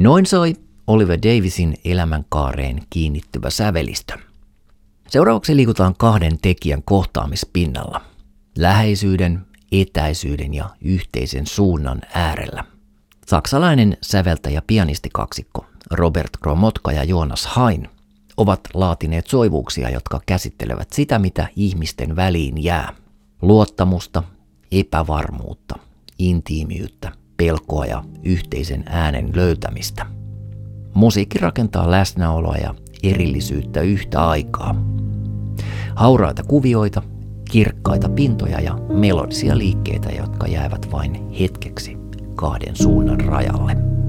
Noin soi Oliver Davisin elämänkaareen kiinnittyvä sävelistö. Seuraavaksi liikutaan kahden tekijän kohtaamispinnalla. Läheisyyden, etäisyyden ja yhteisen suunnan äärellä. Saksalainen säveltäjä-pianistikaksikko Robert Gromotka ja Jonas Hein ovat laatineet soivuuksia, jotka käsittelevät sitä, mitä ihmisten väliin jää. Luottamusta, epävarmuutta, intiimiyttä, pelkoa ja yhteisen äänen löytämistä. Musiikki rakentaa läsnäoloa ja erillisyyttä yhtä aikaa. Hauraita kuvioita, kirkkaita pintoja ja melodisia liikkeitä, jotka jäävät vain hetkeksi kahden suunnan rajalle.